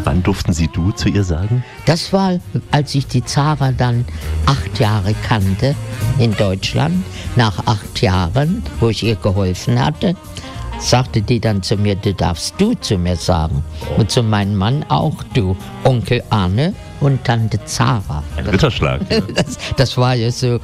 Wann durften Sie du zu ihr sagen? Das war, als ich die Zara dann 8 Jahre kannte in Deutschland. Nach 8 Jahren, wo ich ihr geholfen hatte, sagte die dann zu mir, du darfst du zu mir sagen. Und zu meinem Mann auch du, Onkel Arne und Tante Zara. Ein Ritterschlag. Ja. Das war ja so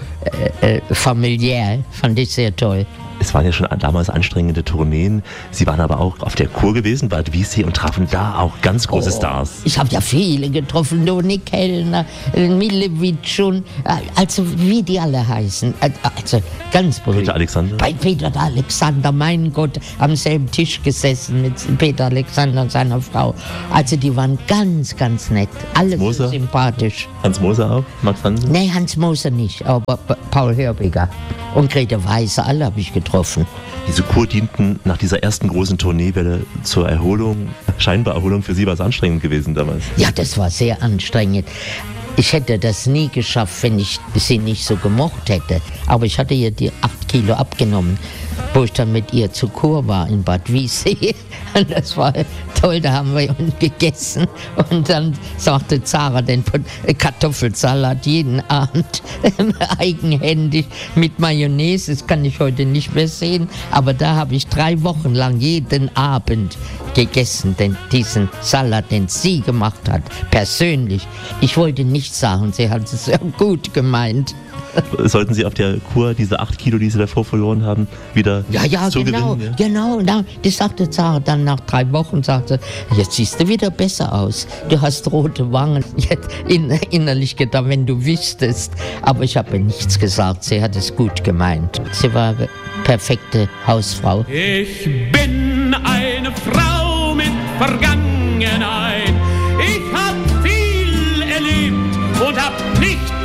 familiär, fand ich sehr toll. Es waren ja schon damals anstrengende Tourneen. Sie waren aber auch auf der Kur gewesen, Bad Wiessee, und trafen da auch ganz große Stars. Ich habe ja viele getroffen, Doni Kellner, Milewitsch und also wie die alle heißen. Also ganz berühmt. Peter Alexander? Bei Peter Alexander, mein Gott, am selben Tisch gesessen mit Peter Alexander und seiner Frau. Also die waren ganz, ganz nett. Alle so sympathisch. Hans Moser auch? Max Hansen? Nee, Hans Moser nicht, aber Paul Hörbiger und Grete Weißer, alle habe ich getroffen. Diese Kur dienten nach dieser ersten großen Tourneewelle zur Erholung. Scheinbar Erholung, für Sie war es anstrengend gewesen damals. Ja, das war sehr anstrengend. Ich hätte das nie geschafft, wenn ich sie nicht so gemocht hätte. Aber ich hatte ihr die 8 Kilo abgenommen, wo ich dann mit ihr zur Kur war in Bad Wiessee. Und das war toll, da haben wir gegessen. Und dann sagte Zara den Kartoffelsalat jeden Abend eigenhändig mit Mayonnaise. Das kann ich heute nicht mehr sehen. Aber da habe ich 3 Wochen lang jeden Abend gegessen, diesen Salat, den sie gemacht hat, persönlich. Ich wollte nichts sagen, sie hat es sehr gut gemeint. Sollten Sie auf der Kur diese 8 Kilo, die Sie davor verloren haben, wieder zugewinnen? Genau. Das sagte Zara dann nach 3 Wochen, sagte, jetzt siehst du wieder besser aus. Du hast rote Wangen. Jetzt innerlich gedacht, wenn du wüsstest. Aber ich habe nichts gesagt, sie hat es gut gemeint. Sie war eine perfekte Hausfrau. Ich bin eine Frau mit Vergangenheit. Ich hab viel erlebt und hab nicht